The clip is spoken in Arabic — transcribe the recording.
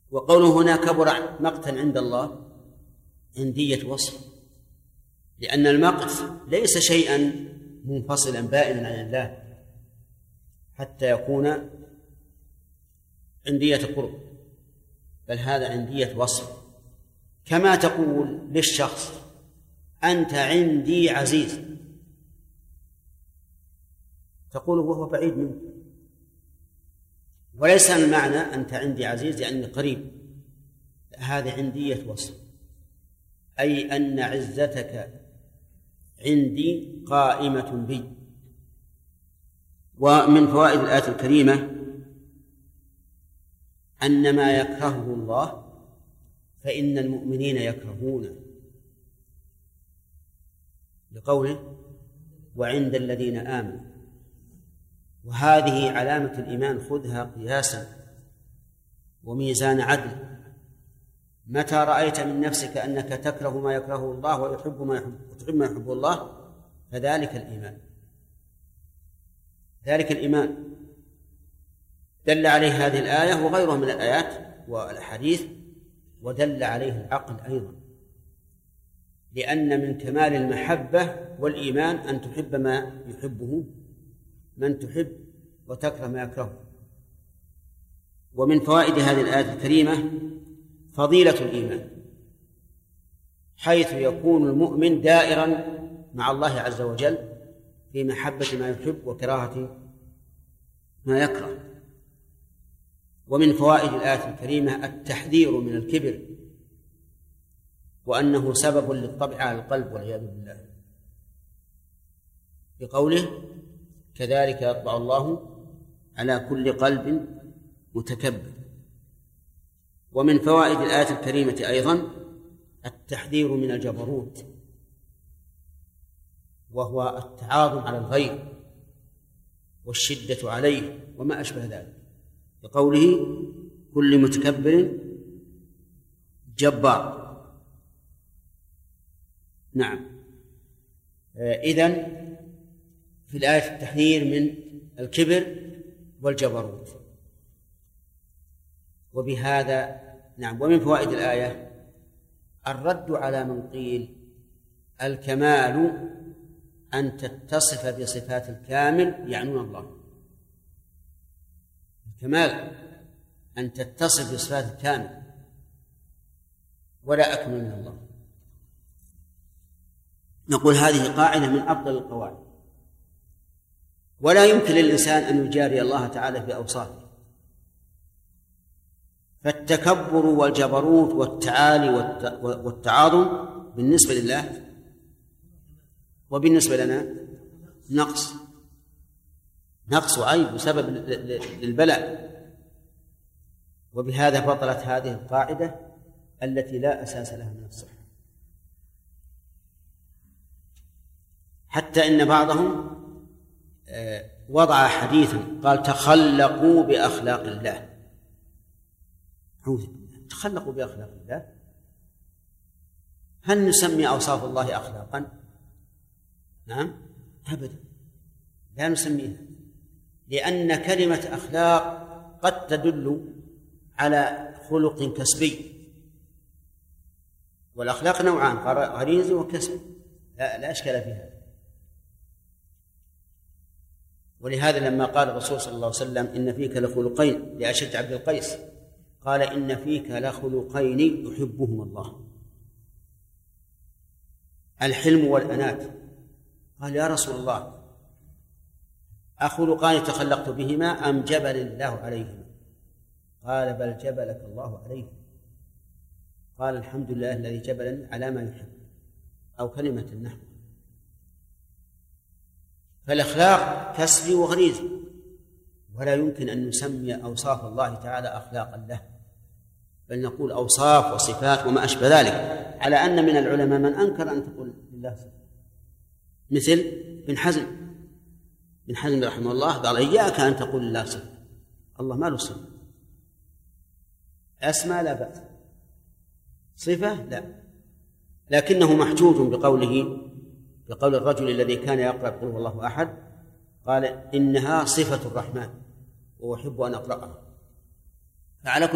وقوله هنا كبر مقتا عند الله عندية وصف، لأن المقت ليس شيئا منفصلا بائنا عن الله حتى يكون عندية قرب، بل هذا عندية وصف. كما تقول للشخص أنت عندي عزيز، تقول وهو بعيد منك، وليس المعنى أنت عندي عزيز يعني قريب، هذا عندية وصف، أي أن عزتك عندي قائمة بي. ومن فوائد الآية الكريمة أن ما يكرهه الله فإن المؤمنين يكرهونه، لقوله وعند الذين آمنوا، وهذه علامة الإيمان، خذها قياسا وميزان عدل. متى رأيت من نفسك أنك تكره ما يكرهه الله وتحب ما يحبه الله فذلك الإيمان. ذلك الإيمان دل عليه هذه الآية وغيرها من الآيات والأحاديث، ودل عليه العقل أيضا، لأن من كمال المحبة والإيمان أن تحب ما يحبه من تحب وتكره ما يكرهه. ومن فوائد هذه الآية الكريمة فضيلة الإيمان، حيث يكون المؤمن دائرا مع الله عز وجل في محبة ما يحب وكراهة ما يكره. ومن فوائد الآية الكريمة التحذير من الكبر، وأنه سبب للطبع على القلب والعياذ بالله، بقوله كذلك يطبع الله على كل قلب متكبر. ومن فوائد الآية الكريمة أيضا التحذير من الجبروت، وهو التعاظم على الغير والشدة عليه وما أشبه ذلك، بقوله كل متكبر جبار. نعم، إذن في الآية التحذير من الكبر والجبروت. وبهذا نعم. ومن فوائد الآية الرد على من قيل الكمال أن تتصف بصفات الكامل يعنون الله. الكمال أن تتصف بصفات الكامل ولا أكمل من الله. نقول هذه قاعدة من أفضل القواعد، ولا يمكن للإنسان أن يجاري الله تعالى في أوصافه. فالتكبر والجبروت والتعالي والتعاظم بالنسبة لله وبالنسبة لنا نقص وعيب وسبب للبلاء. وبهذا بطلت هذه القاعدة التي لا أساس لها من الصحة، حتى إن بعضهم وضع حديثا قال تخلقوا بأخلاق الله. تخلقوا بأخلاق الله، هل نسمي أوصاف الله أخلاقا؟ نعم أبدا، لا نسميها، لأن كلمة أخلاق قد تدل على خلق كسبي، والأخلاق نوعان، غريزي وكسبي، لا أشكال في هذا. ولهذا لما قال الرسول صلى الله عليه وسلم إن فيك لخلقين لأشج عبد القيس، قال إن فيك لخلقين يحبهما الله، الحلم والأنات. قال يا رسول الله أخلقان تخلقت بهما أم جبل الله عليهما؟ قال بل جبلك الله عليه. قال الحمد لله الذي جبلني على ما يحب، أو كلمة النحو. فالأخلاق كسبي وغريزي، ولا يمكن أن نسمي أوصاف الله تعالى أخلاقا له، بل نقول أوصاف وصفات وما أشبه ذلك، على أن من العلماء من أنكر أن تقول لله صفات، مثل بن حزم رحمه الله قال إياك أن تقول لله صفة، الله ما له صفة، أسمى لا بأس، صفة لا، لكنه محجوج بقول الرجل الذي كان يقرأ قل هو الله أحد، قال إنها صفة الرحمن وأحب أن أقرأها. فعلى